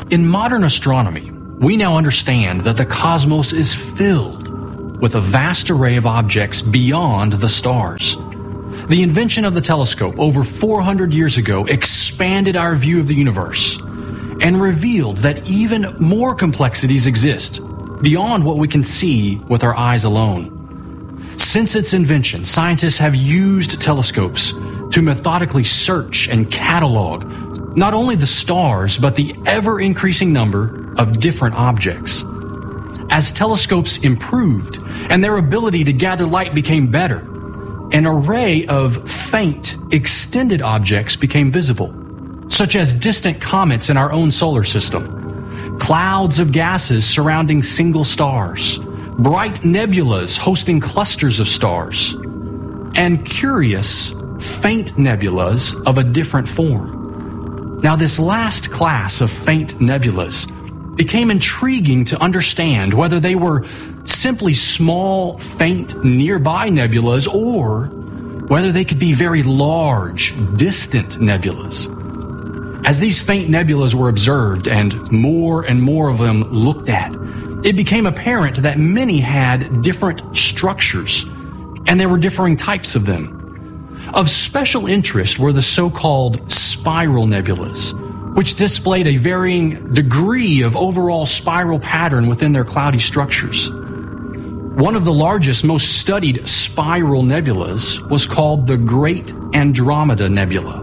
In modern astronomy, we now understand that the cosmos is filled with a vast array of objects beyond the stars. The invention of the telescope over 400 years ago expanded our view of the universe and revealed that even more complexities exist beyond what we can see with our eyes alone. Since its invention, scientists have used telescopes to methodically search and catalog not only the stars, but the ever-increasing number of different objects. As telescopes improved and their ability to gather light became better, an array of faint, extended objects became visible, such as distant comets in our own solar system, clouds of gases surrounding single stars, bright nebulas hosting clusters of stars, and curious, faint nebulas of a different form. Now, this last class of faint nebulas became intriguing to understand whether they were simply small, faint, nearby nebulas or whether they could be very large, distant nebulas. As these faint nebulas were observed and more of them looked at, it became apparent that many had different structures and there were differing types of them. Of special interest were the so-called spiral nebulas, which displayed a varying degree of overall spiral pattern within their cloudy structures. One of the largest, most studied spiral nebulas was called the Great Andromeda Nebula.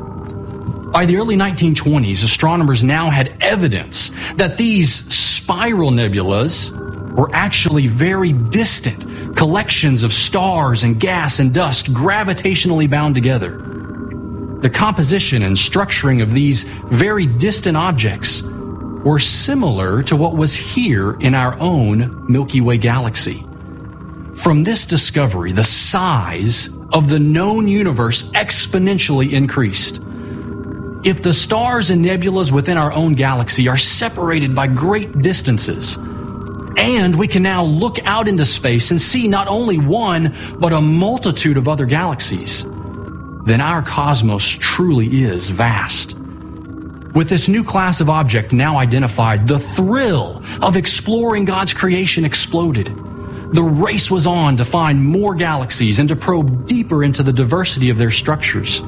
By the early 1920s, astronomers now had evidence that these spiral nebulas were actually very distant collections of stars and gas and dust gravitationally bound together. The composition and structuring of these very distant objects were similar to what was here in our own Milky Way galaxy. From this discovery, the size of the known universe exponentially increased. If the stars and nebulas within our own galaxy are separated by great distances, and we can now look out into space and see not only one, but a multitude of other galaxies, then our cosmos truly is vast. With this new class of object now identified, the thrill of exploring God's creation exploded. The race was on to find more galaxies and to probe deeper into the diversity of their structures.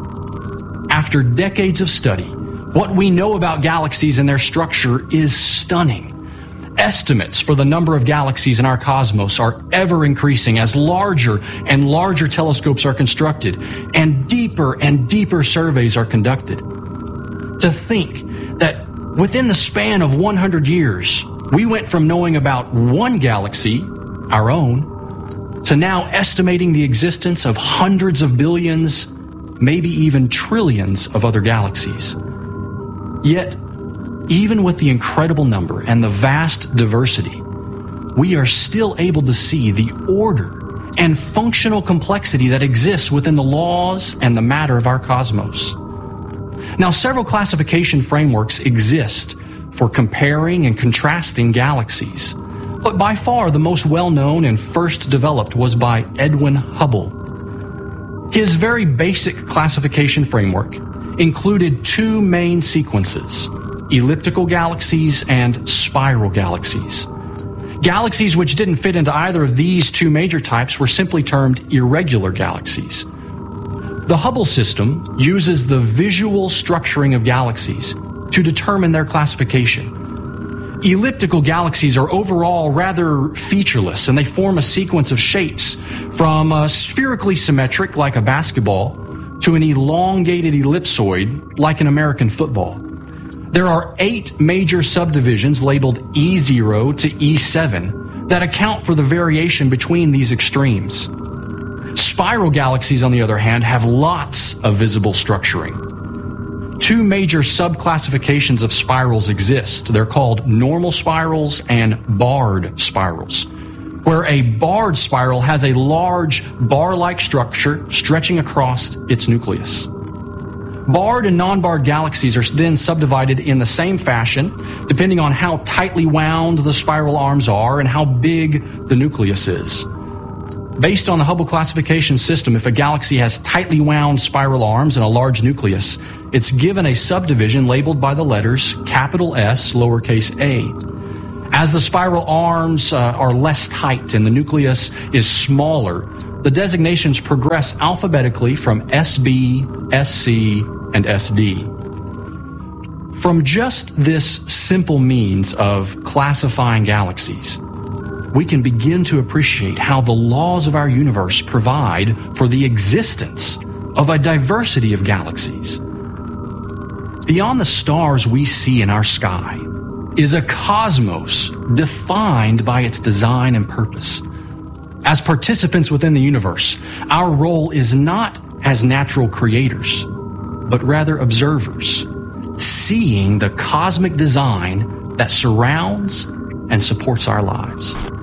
After decades of study, what we know about galaxies and their structure is stunning. Estimates for the number of galaxies in our cosmos are ever increasing as larger and larger telescopes are constructed and deeper surveys are conducted. To think that within the span of 100 years, we went from knowing about one galaxy, our own, to now estimating the existence of hundreds of billions, maybe even trillions of other galaxies. Yet, even with the incredible number and the vast diversity, we are still able to see the order and functional complexity that exists within the laws and the matter of our cosmos. Now, several classification frameworks exist for comparing and contrasting galaxies, but by far the most well-known and first developed was by Edwin Hubble. His very basic classification framework included two main sequences: elliptical galaxies and spiral galaxies. Galaxies which didn't fit into either of these two major types were simply termed irregular galaxies. The Hubble system uses the visual structuring of galaxies to determine their classification. Elliptical galaxies are overall rather featureless, and they form a sequence of shapes from a spherically symmetric, like a basketball, to an elongated ellipsoid, like an American football. There are 8 major subdivisions labeled E0 to E7 that account for the variation between these extremes. Spiral galaxies, on the other hand, have lots of visible structuring. 2 major subclassifications of spirals exist. They're called normal spirals and barred spirals, where a barred spiral has a large bar-like structure stretching across its nucleus. Barred and non-barred galaxies are then subdivided in the same fashion, depending on how tightly wound the spiral arms are and how big the nucleus is. Based on the Hubble classification system, if a galaxy has tightly wound spiral arms and a large nucleus, it's given a subdivision labeled by the letters capital S, lowercase a. As the spiral arms are less tight and the nucleus is smaller, the designations progress alphabetically from SB, SC, and SD. From just this simple means of classifying galaxies, we can begin to appreciate how the laws of our universe provide for the existence of a diversity of galaxies. Beyond the stars we see in our sky is a cosmos defined by its design and purpose. As participants within the universe, our role is not as natural creators, but rather observers, seeing the cosmic design that surrounds and supports our lives.